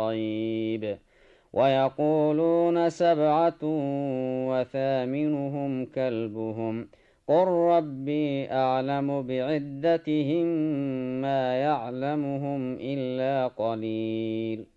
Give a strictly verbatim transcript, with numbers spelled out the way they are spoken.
غيب ويقولون سبعة وثامنهم كلبهم قل ربي أعلم بعدتهم ما يعلمهم إلا قليل